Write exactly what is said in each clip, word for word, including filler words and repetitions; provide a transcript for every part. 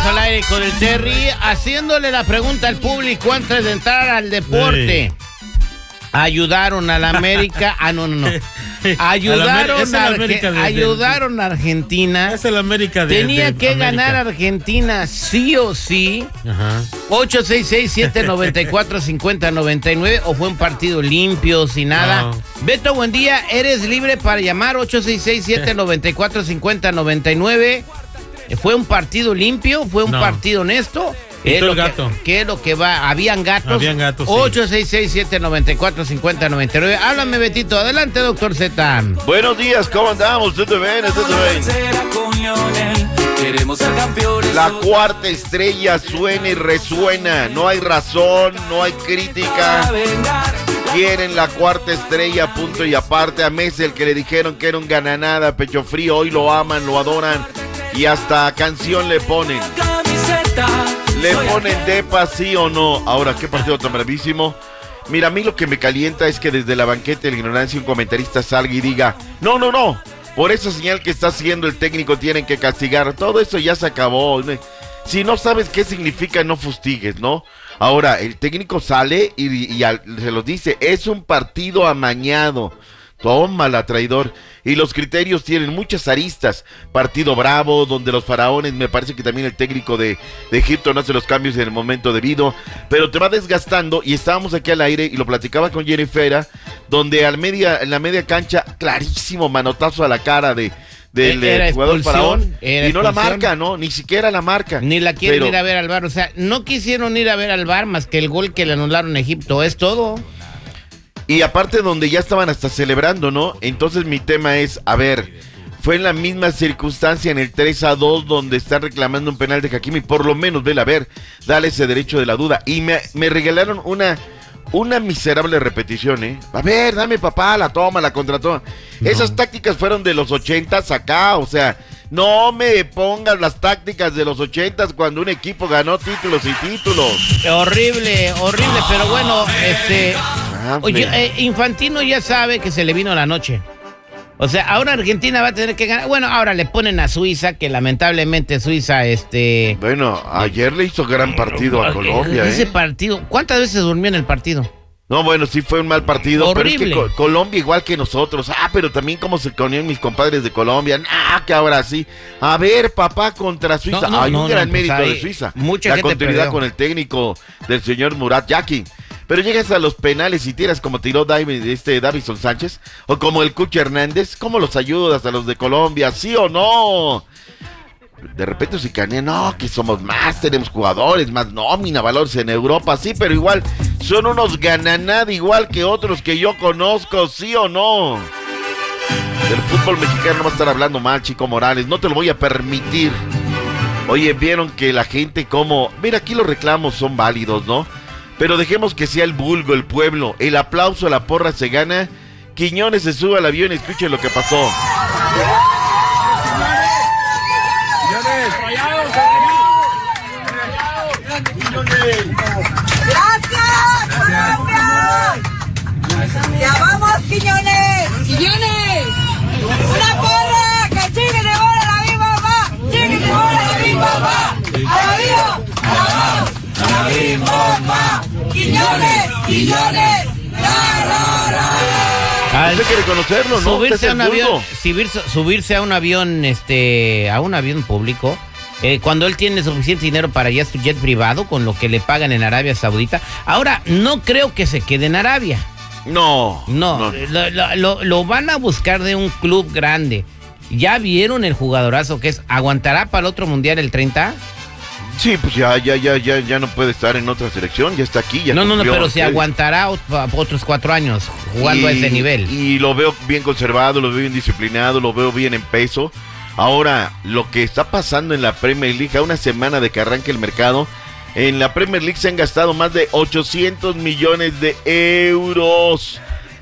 al aire con el Terry, haciéndole la pregunta al público antes de entrar al deporte. Sí. Ayudaron a la América. Ah, no, no, no. Ayudaron a, Arge de, ayudaron a Argentina. Es el América de Tenía de que América. ganar Argentina sí o sí. Ajá. ocho seis seis, siete nueve cuatro, cinco cero nueve nueve. O fue un partido limpio, sin nada. No. Beto, buen día. Eres libre para llamar ocho seis seis, siete nueve cuatro, cinco cero nueve nueve. ¿Fue un partido limpio? ¿Fue un no. partido honesto? ¿Qué es, lo gato. Que, ¿Qué es lo que va? ¿Habían gatos? Habían gatos, ocho seis seis, siete nueve cuatro, cinco cero nueve nueve. Háblame, Betito. Adelante, doctor Z. Buenos días, ¿cómo andamos? ¿Todo bien? ¿Todo bien? La cuarta estrella suena y resuena. No hay razón, no hay crítica. Quieren la cuarta estrella, punto y aparte. A Messi, el que le dijeron que era un gananada, pecho frío, hoy lo aman, lo adoran y hasta canción le ponen. Le ponen depa, sí o no. Ahora, qué partido tan bravísimo. Mira, a mí lo que me calienta es que desde la banqueta de la ignorancia un comentarista salga y diga, no, no, no, por esa señal que está haciendo el técnico tienen que castigar. Todo eso ya se acabó. Si no sabes qué significa, no fustigues, ¿no? Ahora, el técnico sale y, y al, se los dice, es un partido amañado. Tómala, traidor. Y los criterios tienen muchas aristas. Partido bravo, donde los faraones, me parece que también el técnico de, de Egipto no hace los cambios en el momento debido, pero te va desgastando. Y estábamos aquí al aire y lo platicaba con Jennifer, donde al media, en la media cancha, clarísimo manotazo a la cara de del eh, jugador faraón, y no la marca, no, ni siquiera la marca. Ni la quieren pero, ir a ver al V A R, o sea, no quisieron ir a ver al V A R más que el gol que le anularon a Egipto, es todo. Y aparte donde ya estaban hasta celebrando, ¿no? Entonces mi tema es, a ver, fue en la misma circunstancia en el tres a dos donde están reclamando un penal de Hakimi, por lo menos, vela, a ver, dale ese derecho de la duda. Y me, me regalaron una, una miserable repetición, ¿eh? A ver, dame papá, la toma, la contratoma. No. Esas tácticas fueron de los ochentas acá, o sea, no me pongas las tácticas de los ochentas cuando un equipo ganó títulos y títulos. Horrible, horrible, pero bueno, este... Oye, eh, Infantino ya sabe que se le vino la noche. O sea, ahora Argentina va a tener que ganar. Bueno, ahora le ponen a Suiza, que lamentablemente Suiza, este... Bueno, ayer le hizo gran partido a Colombia, Ese ¿eh? partido, ¿cuántas veces durmió en el partido? No, bueno, sí fue un mal partido. Horrible. Pero es que Colombia igual que nosotros. Ah, pero también como se ponían mis compadres de Colombia. Ah, que ahora sí. A ver, papá, contra Suiza. No, no, Hay no, un gran no, pues mérito hay de Suiza. Mucha La gente continuidad perdió. con el técnico del señor Murat Yakin. Pero llegas a los penales y tiras como tiró David, este Davison Sánchez, o como el Cucho Hernández, ¿cómo los ayudas a los de Colombia? ¿Sí o no? De repente si canean, no, que somos más, tenemos jugadores, más nómina, valores en Europa, sí, pero igual son unos gananada igual que otros que yo conozco, ¿sí o no? Del fútbol mexicano no va a estar hablando mal, Chico Morales, no te lo voy a permitir. Oye, vieron que la gente como, mira, aquí los reclamos son válidos, ¿no? Pero dejemos que sea el vulgo, el pueblo. El aplauso a la porra se gana. Quiñones se sube al avión y escuchen lo que pasó. ¡Gracias, Colombia! ¡Ya vamos, Quiñones! ¡Quiñones! ¡Una porra! ¡Que chique de bola a la misma mamá! ¡Chique de bola a la misma mamá! ¡A la viva! ¡A la voz! ¡A la misma mamá! ¡Quiñones! ¡Quiñones! ¡La, la, la! Hay que reconocerlo, ¿no? Subirse a un avión, subirse, subirse a un avión, este, a un avión público, eh, cuando él tiene suficiente dinero para ya su jet privado, con lo que le pagan en Arabia Saudita. Ahora, no creo que se quede en Arabia. No. No, no. Lo, lo, lo, lo van a buscar de un club grande. ¿Ya vieron el jugadorazo que es? ¿Aguantará para el otro mundial el treinta? Sí, pues ya, ya, ya, ya, ya no puede estar en otra selección, ya está aquí. Ya no, no, no, cumplió, pero se aguantará otros cuatro años jugando y, a ese nivel. Y lo veo bien conservado, lo veo bien disciplinado, lo veo bien en peso. Ahora, lo que está pasando en la Premier League, a una semana de que arranque el mercado, en la Premier League se han gastado más de ochocientos millones de euros.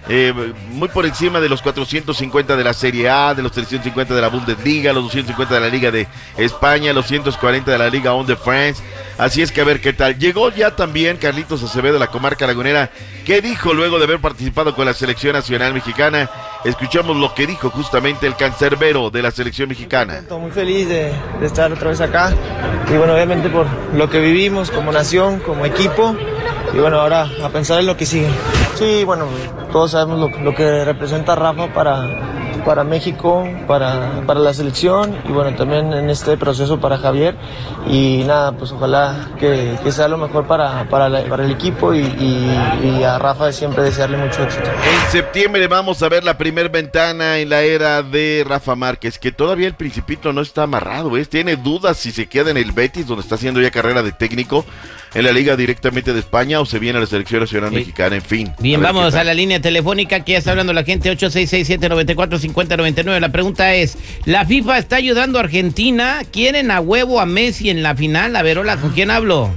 eh, muy por encima de los cuatrocientos cincuenta de la Serie A, de los trescientos cincuenta de la Bundesliga, los doscientos cincuenta de la Liga de España, los ciento cuarenta de la Liga uno de France. Así es que a ver qué tal. Llegó ya también Carlitos Acevedo de la comarca lagunera. ¿Qué dijo luego de haber participado con la selección nacional mexicana? Escuchamos lo que dijo justamente el cancerbero de la selección mexicana. Estoy muy feliz de, de estar otra vez acá y bueno, obviamente por lo que vivimos como nación, como equipo, y bueno, ahora a pensar en lo que sigue. Sí, bueno, todos sabemos lo, lo que representa Rafa para, para México, para, para la selección y bueno, también en este proceso para Javier, y nada, pues ojalá que, que sea lo mejor para, para, la, para el equipo y, y, y a Rafa siempre desearle mucho éxito. En septiembre vamos a ver la primer ventana en la era de Rafa Márquez, que todavía el Principito no está amarrado, ¿eh? Tiene dudas si se queda en el Betis, donde está haciendo ya carrera de técnico, en la liga directamente de España, o se viene a la selección nacional sí. mexicana, en fin. Bien, a vamos a la línea telefónica que ya está hablando la gente, ocho seis seis, siete nueve cuatro, cinco cero nueve nueve. La pregunta es, ¿la FIFA está ayudando a Argentina? ¿Quieren a huevo a Messi en la final? A ver, hola, ¿con quién hablo?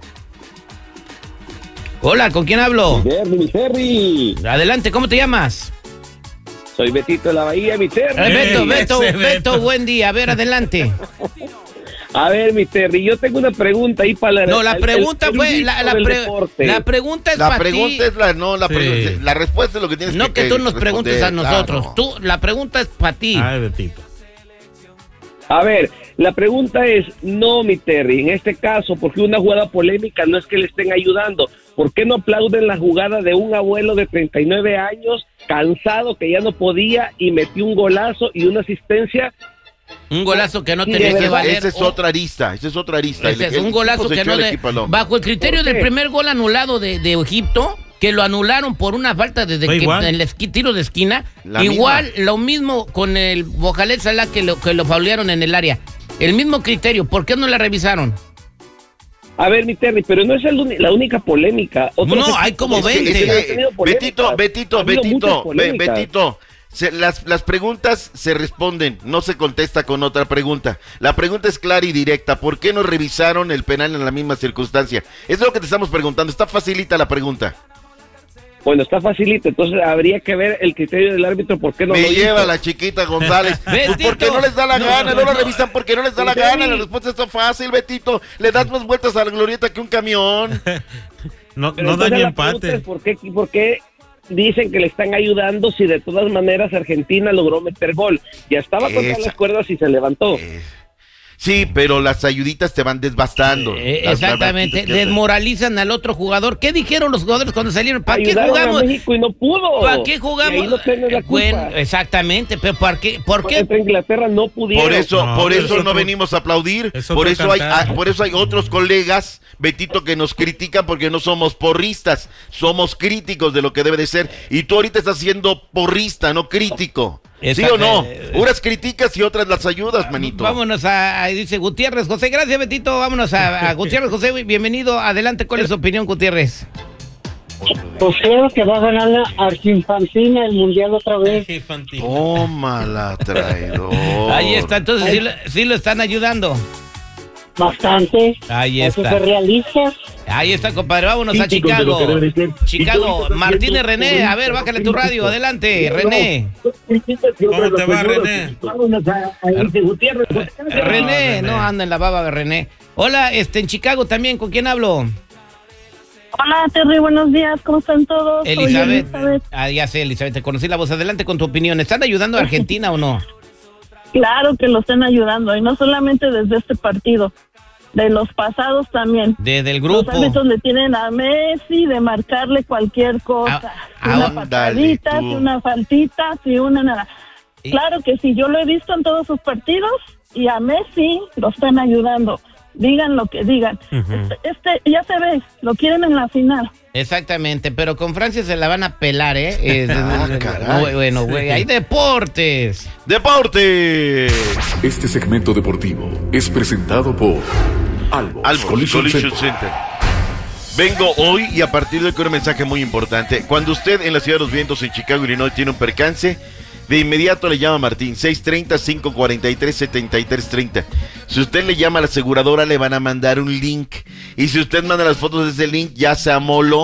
Hola, ¿con quién hablo? Terry, mi Terry. Adelante, ¿cómo te llamas? Soy Betito de la Bahía, mi Terry. Eh, Beto, Beto, Beto, Beto, buen día. A ver, adelante. A ver, mi Terry, yo tengo una pregunta ahí para la... No, la pregunta el, el fue... La, la, pre, la pregunta es la para pregunta ti. Es la, no, la, sí. pregunta, la respuesta es lo que tienes no que No que tú nos preguntes a nosotros. Ah, no. Tú, la pregunta es para ti. Ay, Betito. A ver, la pregunta es, no, mi Terry, en este caso, porque una jugada polémica no es que le estén ayudando. ¿Por qué no aplauden la jugada de un abuelo de treinta y nueve años, cansado, que ya no podía, y metió un golazo y una asistencia? Un golazo que no tenía que valer. Esa es otra arista, esa es otra arista. Ese es un golazo que no le... Bajo el criterio del primer gol anulado de, de Egipto, que lo anularon por una falta desde que en el esqui, tiro de esquina, la igual misma. Lo mismo con el Mohamed Salah que lo, que lo faulearon en el área. El mismo criterio, ¿por qué no la revisaron? A ver, mi Terry, pero no es el, la única polémica. Otros no, hay como veinte. Es que, eh, Betito, Betito, Betito, Betito. Se, las, las preguntas se responden, no se contesta con otra pregunta. La pregunta es clara y directa. ¿Por qué no revisaron el penal en la misma circunstancia? Es lo que te estamos preguntando. Está facilita la pregunta. Bueno, está facilito, entonces habría que ver el criterio del árbitro. ¿Por qué no Me lo lleva hizo? la chiquita González. Pues porque no les da la no, gana, no, no la no, revisan porque no les da la sí. gana. La respuesta está fácil, Betito. Le das más vueltas a la glorieta que un camión. no no daña empate. ¿Por qué, ¿Por qué dicen que le están ayudando si de todas maneras Argentina logró meter gol? Ya estaba con todas las cuerdas y se levantó. Eh. Sí, pero las ayuditas te van desbastando. Eh, exactamente, desmoralizan al otro jugador. ¿Qué dijeron los jugadores cuando salieron? ¿Para qué jugamos? A México y no pudo. ¿Para qué jugamos? Y ahí no tienes la culpa. Bueno, exactamente, pero ¿por qué? ¿Por qué? Porque Inglaterra no pudieron. Por eso, no, por eso eso no tú, venimos a aplaudir. Por eso hay, ah, por eso hay otros colegas, Betito, que nos critican porque no somos porristas, somos críticos de lo que debe de ser. Y tú ahorita estás siendo porrista, no crítico. ¿Sí o no? Unas críticas y otras las ayudas, manito. Vámonos a, dice Gutiérrez José. Gracias, Betito. Vámonos a, a Gutiérrez José. Bienvenido. Adelante. ¿Cuál es su opinión, Gutiérrez? Pues creo que va a ganar la Argentina el mundial otra vez. Tómala, traidor. Ahí está. Entonces, sí lo, sí lo están ayudando. Bastante. Ahí está. Hay que ser realistas. Ahí está, compadre. Vámonos a Chicago. Chicago. Martínez René. A ver, bájale tu radio. Adelante, René. ¿Cómo te va, René? René, no anda en la baba de René. Hola, este, en Chicago también. ¿Con quién hablo? Hola, Terry. Buenos días. ¿Cómo están todos? Elizabeth. Elizabeth. Ah, ya sé, Elizabeth. Te conocí la voz. Adelante con tu opinión. ¿Están ayudando a Argentina o no? Claro que lo están ayudando. Y no solamente desde este partido. De los pasados también. Desde el grupo. Los árbitros le tienen a Messi de marcarle cualquier cosa. Ah, una patadita, si una faltita, si una nada. ¿Y? Claro que sí, yo lo he visto en todos sus partidos y a Messi lo están ayudando. Digan lo que digan. Uh-huh. Este, este ya se ve, lo quieren en la final. Exactamente, pero con Francia se la van a pelar, ¿eh? eh ah, caray. Bueno, güey, hay deportes. ¡Deportes! Este segmento deportivo es presentado por Albo, Albo Solution, Solution Center. Center. Vengo hoy y a partir de hoy con un mensaje muy importante. Cuando usted en la Ciudad de los Vientos, en Chicago, Illinois, tiene un percance, de inmediato le llama a Martín, seis treinta, cinco cuarenta y tres, setenta y tres treinta. Si usted le llama a la aseguradora, le van a mandar un link. Y si usted manda las fotos de ese link, ya se amoló.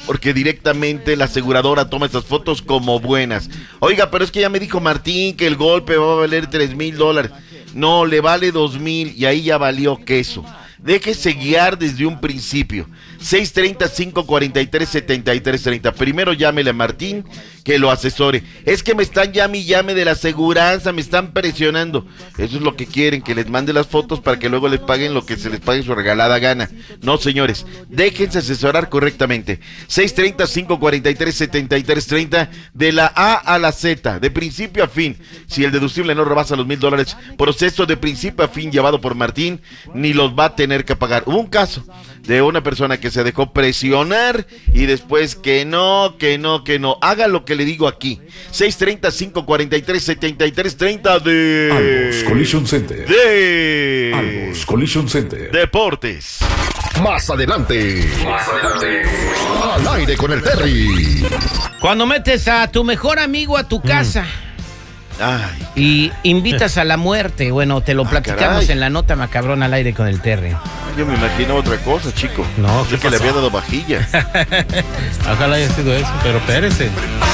porque directamente la aseguradora toma esas fotos como buenas. Oiga, pero es que ya me dijo Martín que el golpe va a valer tres mil dólares. No, le vale dos mil y ahí ya valió queso. Déjese guiar desde un principio. seis treinta, cinco cuarenta y tres, setenta y tres treinta. Primero llámele a Martín que lo asesore. Es que me están llame y llame de la aseguranza, me están presionando. Eso es lo que quieren, que les mande las fotos para que luego les paguen lo que se les pague su regalada gana. No, señores, déjense asesorar correctamente. seis treinta, cinco cuarenta y tres, setenta y tres treinta, de la A a la Z, de principio a fin. Si el deducible no rebasa los mil dólares, proceso de principio a fin llevado por Martín, ni los va a tener que pagar. Hubo un caso de una persona que se dejó presionar y después que no, que no, que no. Haga lo que le digo aquí. seis treinta, cinco cuarenta y tres, setenta y tres treinta de Albos Collision Center. De Albos Collision Center. Deportes. Más adelante. Más adelante. Al aire con el Terry. Cuando metes a tu mejor amigo a tu casa. Mm. Ay, y invitas a la muerte. Bueno, te lo ah, platicamos caray. en la nota macabrona al aire con el Terry. Yo me imagino otra cosa, chico. No, es que le había dado vajilla. Ojalá haya sido eso, pero espérese.